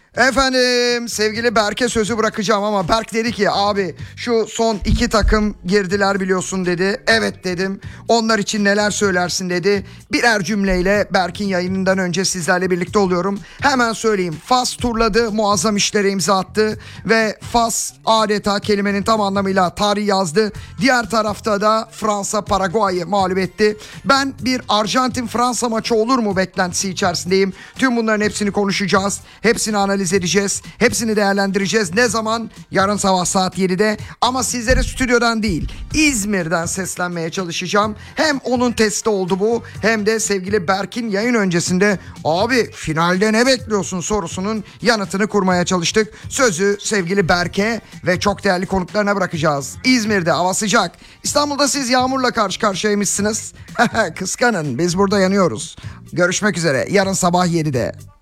Efendim sevgili Berk'e sözü bırakacağım ama Berk dedi ki abi şu son 2 takım girdiler biliyorsun dedi. Evet dedim. Onlar için neler söylersin dedi. Birer cümleyle Berk'in yayınından önce sizlerle birlikte oluyorum. Hemen söyleyeyim. Fas turladı, muazzam işlere imza attı ve Fas adeta kelimenin tam anlamıyla tarih yazdı. Diğer tarafta da Fransa Paraguay'ı mağlup etti. Ben bir Arjantin-Fransa maçı olur mu beklentisi içerisindeyim. Tüm bunların hepsini konuşacağız. Hepsini analiz edeceğiz. Hepsini değerlendireceğiz. Ne zaman? Yarın sabah saat 7'de. Ama sizlere stüdyodan değil, İzmir'den seslenmeye çalışacağım. Hem onun testi oldu bu, hem de sevgili Berk'in yayın öncesinde abi finalde ne bekliyorsun sorusunun yanıtını kurmaya çalıştık. Sözü sevgili Berk'e ve çok değerli konuklarına bırakacağız. İzmir'de hava sıcak. İstanbul'da siz yağmurla karşı karşıyaymışsınız. Kıskanın, biz burada yanıyoruz. Görüşmek üzere yarın sabah 7'de.